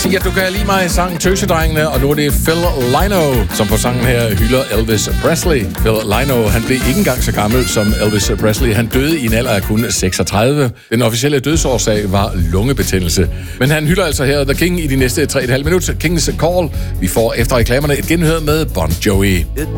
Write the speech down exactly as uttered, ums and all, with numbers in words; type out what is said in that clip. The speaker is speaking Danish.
Sig, at du kan lide mig i sangen Tøsedrengene, og nu er det Phil Lynott, som på sangen her hylder Elvis Presley. Phil Lynott, han blev ikke engang så gammel som Elvis Presley. Han døde i en alder af kun seksogtredive. Den officielle dødsårsag var lungebetændelse. Men han hylder altså her The King i de næste tre komma fem minutter. Kings Call. Vi får efter reklamerne et genhør med Bon Jovi.